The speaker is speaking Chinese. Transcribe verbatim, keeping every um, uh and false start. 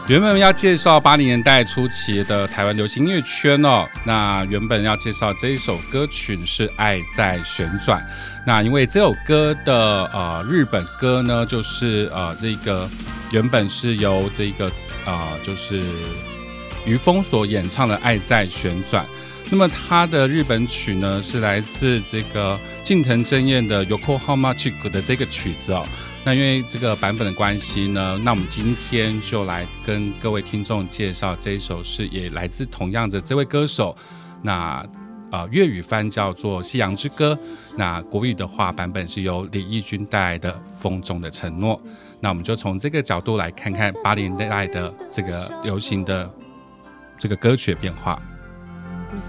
原本要介绍八零年代初期的台湾流行音乐圈哦，那原本要介绍这一首歌曲是《爱在旋转》。那因为这首歌的呃日本歌呢，就是呃这个原本是由这个呃就是于峰所演唱的《爱在旋转》。那么它的日本曲呢是来自这个近藤真彦的 Yokohama Chic 的这个曲子哦。那因为这个版本的关系呢，那我们今天就来跟各位听众介绍这一首是也来自同样的这位歌手。那呃粤语翻叫做《夕阳之歌》，那国语的话版本是由李翊君带来的《风中的承诺》。那我们就从这个角度来看看八零年代的这个流行的这个歌曲的变化。